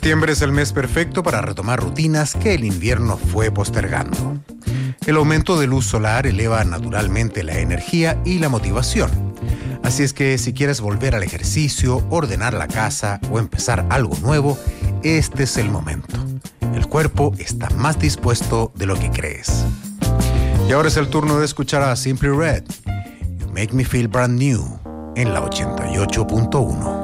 Septiembre es el mes perfecto para retomar rutinas que el invierno fue postergando. El aumento de luz solar eleva naturalmente la energía y la motivación. Así es que si quieres volver al ejercicio, ordenar la casa o empezar algo nuevo, este es el momento. El cuerpo está más dispuesto de lo que crees. Y ahora es el turno de escuchar a Simply Red. You Make Me Feel Brand New en la 88.1.